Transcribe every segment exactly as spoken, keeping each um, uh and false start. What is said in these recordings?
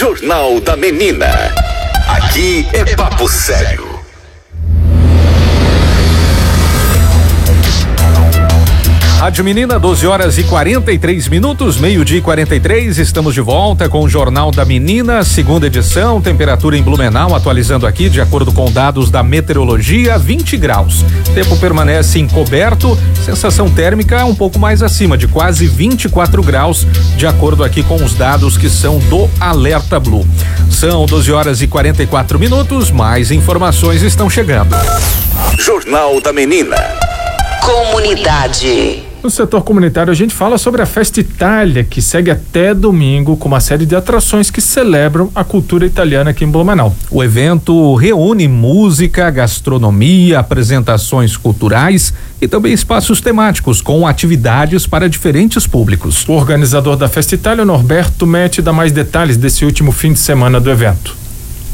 Jornal da Menina. Aqui é papo sério. Rádio Menina, doze horas e quarenta e três minutos, meio-dia e quarenta e três, estamos de volta com o Jornal da Menina, segunda edição, temperatura em Blumenau, atualizando aqui de acordo com dados da meteorologia, vinte graus. Tempo permanece encoberto, sensação térmica um pouco mais acima, de quase vinte e quatro graus, de acordo aqui com os dados que são do Alerta Blue. São doze horas e quarenta e quatro minutos, mais informações estão chegando. Jornal da Menina. Comunidade. No setor comunitário, a gente fala sobre a Festa Itália, que segue até domingo com uma série de atrações que celebram a cultura italiana aqui em Blumenau. O evento reúne música, gastronomia, apresentações culturais e também espaços temáticos com atividades para diferentes públicos. O organizador da Festa Itália, Norberto Metti, dá mais detalhes desse último fim de semana do evento.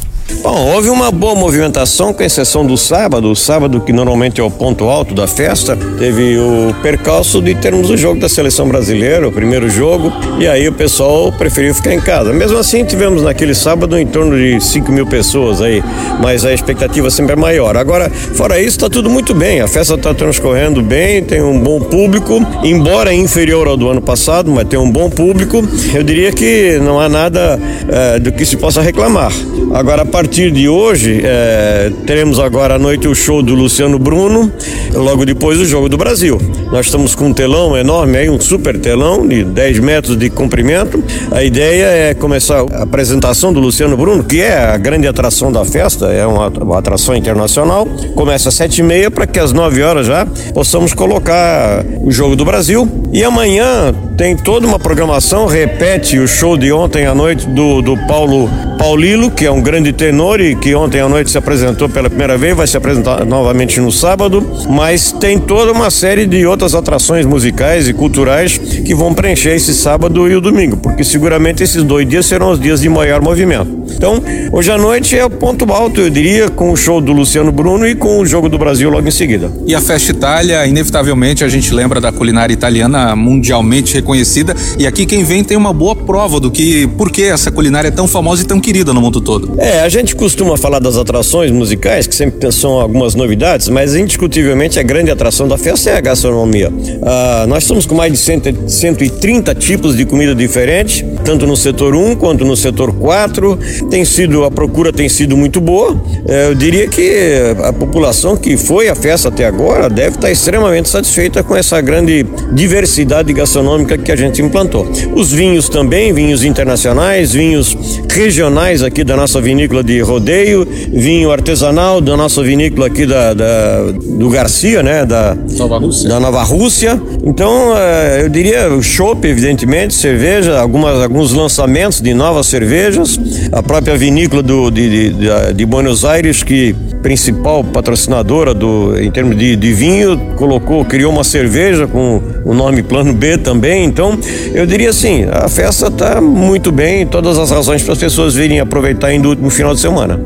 Bom, houve uma boa movimentação, com exceção do sábado, o sábado que normalmente é o ponto alto da festa, teve o percalço de termos o jogo da seleção brasileira, o primeiro jogo, e aí o pessoal preferiu ficar em casa. Mesmo assim, tivemos naquele sábado em torno de cinco mil pessoas aí, mas a expectativa sempre é maior. Agora, fora isso, está tudo muito bem, a festa está transcorrendo bem, tem um bom público, embora inferior ao do ano passado, mas tem um bom público. Eu diria que não há nada é, do que se possa reclamar. Agora, a partir de hoje, é, teremos agora à noite o show do Luciano Bruno, logo depois o Jogo do Brasil. Nós estamos com um telão enorme aí, um super telão de dez metros de comprimento. A ideia é começar a apresentação do Luciano Bruno, que é a grande atração da festa, é uma, uma atração internacional. Começa às sete e meia para que às nove horas já possamos colocar o Jogo do Brasil. E amanhã tem toda uma programação, repete o show de ontem à noite do, do Paulo Paulilo, que é um grande tenor e que ontem à noite se apresentou pela primeira vez, vai se apresentar novamente no sábado, mas tem toda uma série de outras atrações musicais e culturais que vão preencher esse sábado e o domingo, porque seguramente esses dois dias serão os dias de maior movimento. Então, hoje à noite é o ponto alto, eu diria, com o show do Luciano Bruno e com o Jogo do Brasil logo em seguida. E a Festa Itália, inevitavelmente a gente lembra da culinária italiana mundialmente reconhecida, e aqui quem vem tem uma boa prova do que, por que essa culinária é tão famosa e tão querida no mundo todo. É, a gente costuma falar das atrações musicais, que sempre são algumas novidades, mas indiscutivelmente a grande atração da festa é a gastronomia. Ah, nós estamos com mais de cento e trinta tipos de comida diferente, tanto no setor um quanto no setor quatro. Tem sido, a procura tem sido muito boa. É, eu diria que a população que foi à festa até agora deve estar extremamente satisfeita com essa grande diversidade gastronômica que a gente implantou. Os vinhos também, vinhos internacionais, vinhos regionais aqui da nossa vinícola de Rodeio, vinho artesanal da nossa vinícola aqui da, da do Garcia, né, da Nova Rússia. Da Nova Rússia. Então, eh, eu diria o chopp, evidentemente, cerveja, algumas, alguns lançamentos de novas cervejas, a própria vinícola do, de, de, de Buenos Aires, que principal patrocinadora do, em termos de, de vinho, colocou, criou uma cerveja com o nome Plano B também. Então, eu diria assim, a festa está muito bem, todas as razões para as pessoas virem aproveitar ainda o último final de semana.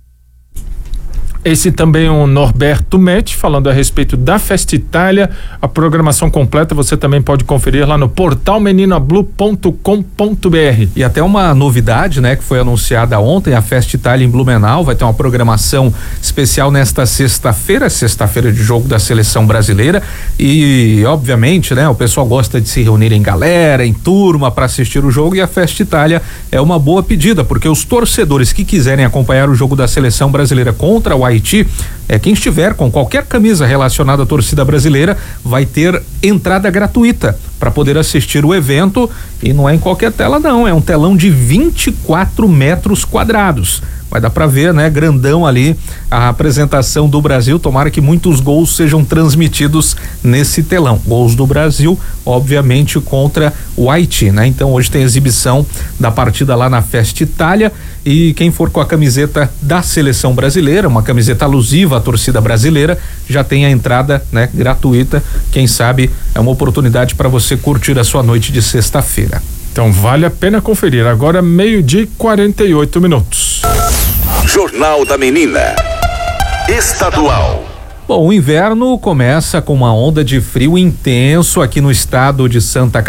Esse também é o Norberto Metti, falando a respeito da Festa Itália. A programação completa você também pode conferir lá no portal meninablu ponto com ponto br. E até uma novidade, né, que foi anunciada ontem, a Festa Itália em Blumenau vai ter uma programação especial nesta sexta-feira, sexta-feira de jogo da seleção brasileira, e obviamente, né, o pessoal gosta de se reunir em galera, em turma para assistir o jogo, e a Festa Itália é uma boa pedida, porque os torcedores que quiserem acompanhar o jogo da seleção brasileira contra o Haiti, é, quem estiver com qualquer camisa relacionada à torcida brasileira vai ter entrada gratuita para poder assistir o evento, e não é em qualquer tela não, é um telão de vinte e quatro metros quadrados. Vai dar para ver, né, grandão ali a apresentação do Brasil. Tomara que muitos gols sejam transmitidos nesse telão. Gols do Brasil, obviamente, contra o Haiti, né? Então hoje tem exibição da partida lá na Festa Itália, e quem for com a camiseta da seleção brasileira, uma camiseta alusiva à torcida brasileira, já tem a entrada, né, gratuita. Quem sabe é uma oportunidade para você curtir a sua noite de sexta-feira. Então vale a pena conferir. Agora meio-dia e quarenta e oito minutos. Jornal da Menina. Estadual. Bom, o inverno começa com uma onda de frio intenso aqui no estado de Santa Catarina.